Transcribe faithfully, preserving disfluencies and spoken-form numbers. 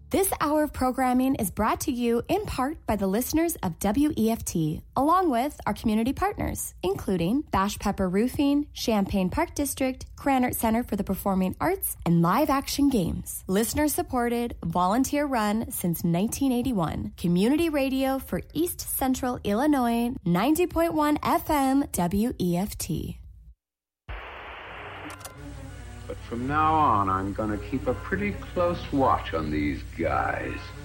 This hour of programming is brought to you in part by the listeners of W E F T, along with our community partners, including Bash Pepper Roofing, Champaign Park District, Krannert Center for the Performing Arts, and Live Action Games. Listener-supported, volunteer-run since nineteen eighty-one. Community radio for East Central Illinois, ninety point one F M W E F T. But from now on, I'm gonna keep a pretty close watch on these guys.